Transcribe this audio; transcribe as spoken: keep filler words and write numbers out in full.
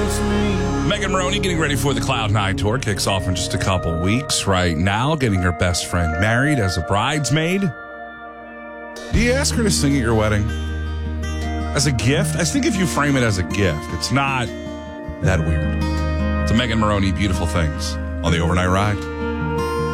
Megan Maroney getting ready for the Cloud Nine Tour. Kicks off in just a couple weeks. Right now, getting her best friend married as a bridesmaid. Do you ask her to sing at your wedding? As a gift? I think if you frame it as a gift, it's not that weird. It's a Megan Maroney, Beautiful Things on the Overnight Ride.